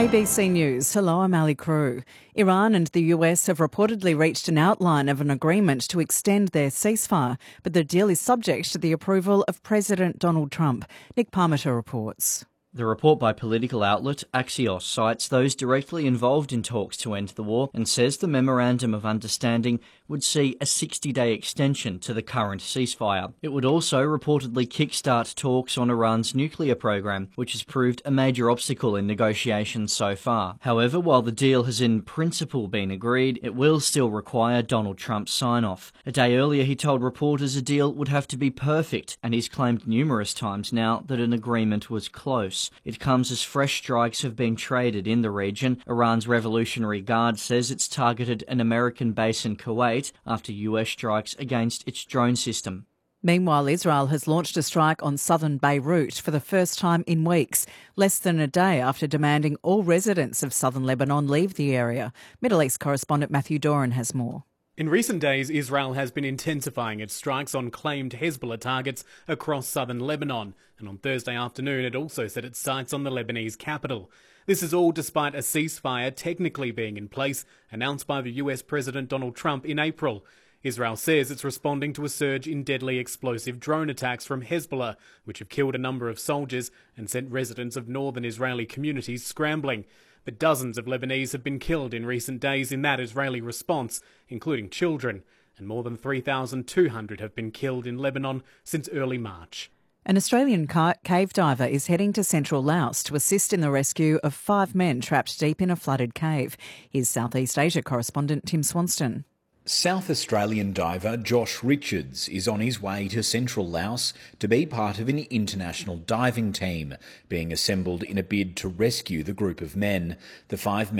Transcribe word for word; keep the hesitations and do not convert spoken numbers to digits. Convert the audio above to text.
A B C News. Hello, I'm Ali Crew. Iran and the U S have reportedly reached an outline of an agreement to extend their ceasefire, but the deal is subject to the approval of President Donald Trump. Nick Parmiter reports. The report by political outlet Axios cites those directly involved in talks to end the war and says the Memorandum of Understanding would see a sixty-day extension to the current ceasefire. It would also reportedly kickstart talks on Iran's nuclear program, which has proved a major obstacle in negotiations so far. However, while the deal has in principle been agreed, it will still require Donald Trump's sign-off. A day earlier, he told reporters a deal would have to be perfect, and he's claimed numerous times now that an agreement was close. It comes as fresh strikes have been traded in the region. Iran's Revolutionary Guard says it's targeted an American base in Kuwait after U S strikes against its drone system. Meanwhile, Israel has launched a strike on southern Beirut for the first time in weeks, less than a day after demanding all residents of southern Lebanon leave the area. Middle East correspondent Matthew Doran has more. In recent days, Israel has been intensifying its strikes on claimed Hezbollah targets across southern Lebanon, and on Thursday afternoon it also set its sights on the Lebanese capital. This is all despite a ceasefire technically being in place, announced by the U S President Donald Trump in April. Israel says it's responding to a surge in deadly explosive drone attacks from Hezbollah, which have killed a number of soldiers and sent residents of northern Israeli communities scrambling. But dozens of Lebanese have been killed in recent days in that Israeli response, including children, and more than three thousand two hundred have been killed in Lebanon since early March. An Australian ca- cave diver is heading to central Laos to assist in the rescue of five men trapped deep in a flooded cave. Here's Southeast Asia correspondent Tim Swanston. South Australian diver Josh Richards is on his way to central Laos to be part of an international diving team being assembled in a bid to rescue the group of men. The five men